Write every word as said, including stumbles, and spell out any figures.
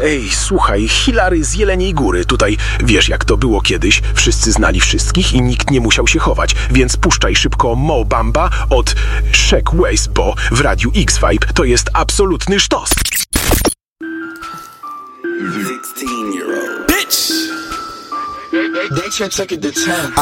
Ej, słuchaj, Hilary z Jeleniej Góry. Tutaj, wiesz jak to było kiedyś, wszyscy znali wszystkich i nikt nie musiał się chować, więc puszczaj szybko Mo Bamba od Shaq West, bo w Radiu X-Vibe to jest absolutny sztos. sixteen-year-old bitch. They check check it the time.